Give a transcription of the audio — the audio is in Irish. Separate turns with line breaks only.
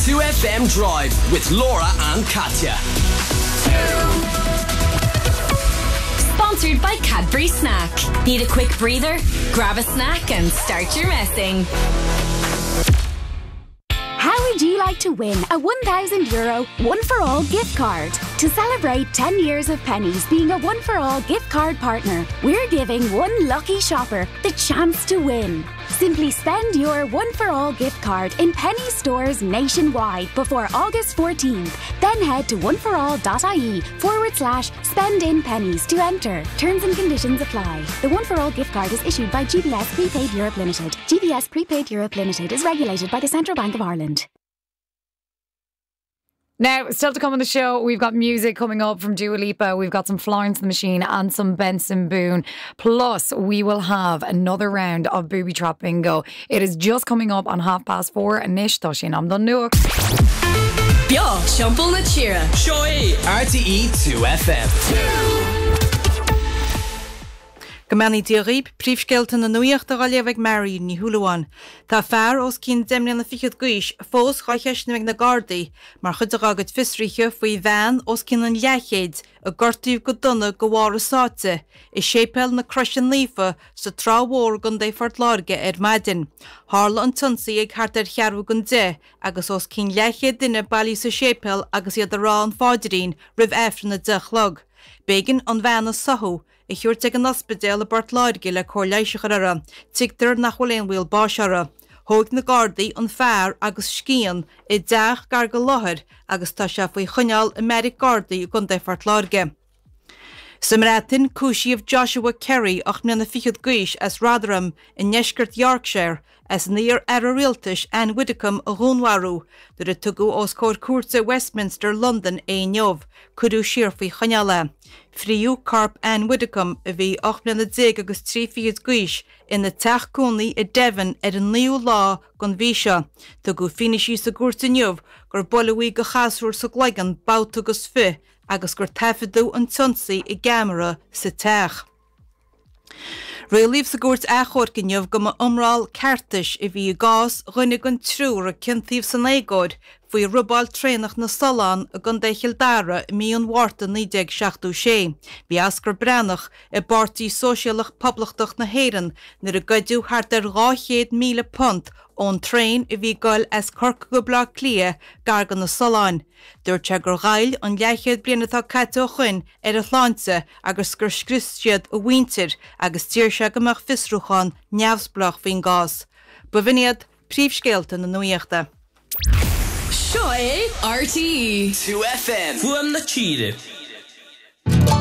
2FM Drive with Laura and Katya.
Sponsored by Cadbury Snack. Need a quick breather? Grab a snack and start your messing.
How would you like to win a €1,000 one-for-all gift card? To celebrate 10 years of Pennies being a one-for-all gift card partner, we're giving one lucky shopper the chance to win. Simply spend your one-for-all gift card in Penny stores nationwide before August 14th. Then head to oneforall.ie/spend-in-pennies to enter. Terms and conditions apply. The one-for-all gift card is issued by GBS Prepaid Europe Limited. GBS Prepaid Europe Limited is regulated by the Central Bank of Ireland.
Now, still to come on the show, we've got music coming up from Dua Lipa. We've got some Florence the Machine and some Benson Boone. Plus, we will have another round of Booby Trap Bingo. It is just coming up on 4:30. Nish Toshin, I'm done Newark.
Bia, Shumpel na Chira.
Shoei, RTE 2FM.
Gymani diorib, príomhscéalta na nuíochta gáile Mary ní Húlaháin. Tá fear os cín demlíon na fichiad gúis, fós chaithesna na Gardaí, mar chud agad fisríe faoi bhean os cín an leachéid a gortíomh go donna go bhhar sáte, I sépel na Cruisian Lífa sa trámhór gon dé fort láirge maidin. Hála an tunsaí ag thart chearú gon dé, agus os cín leachéid duine bailí sa sépel agus iad a rá an fáidirín rih efra na dechlog. Bégan an bhean a sathú, I chuirt ag an ospidéal a bart láirge le cór leiseachar ara, tigtar nach bhfuil éon bhfuil báisara. Thóg na Gardaí an fearr agus scían I deach gar go láthair agus tá se faoi chuneáil Americ Gardaí gon dé fort láirge. Samrátin cúisiomh Joshua Kerry ach na fichiad gúis as Rotherham in Neisgurt Yorkshire as níor a rialtas Anne Widdecombe a Ghonwarú, dur a tugu os cór cuarsa Westminster, London neomh, cudú siar faoi chuneála. Friú carp Anne Widdecombe a bhí 8 agus 3 fichiad gúis in na teachcónaí I Devon an líú lá gon bhí seo, tugu finisí sa cuarsa neomh gur bolúí go chasúr sa gleigan bout agus fi, agus gur tafadú an tunsaí I gamara sa teach. Réalíomh sa gúirt achorcinneamh go umráil cartais I bhí gás rinne gon trúr a cintíomh san éagóid faoi rubáil trénach na Solán a gon déchildara I míon Mhárta 1976. Bhí ascar brenach I bartaí sóisialach poblachtach na Héireann nar a gcuidú thart ar £200,000 ón tréin I bhí gáil as corca go blá clia gargan na Solán. Dúirt se gur ghail an leichéad blianatá caite ó chuin ar a chláinte agus gur scristiad a bhaintir agus tíir se goach fisrúcháin neamhsblach faoin gás. Ba bhiniad príomhscéalta na nuíochta.
Shoei, RTE
2FM. Fuam na Chile.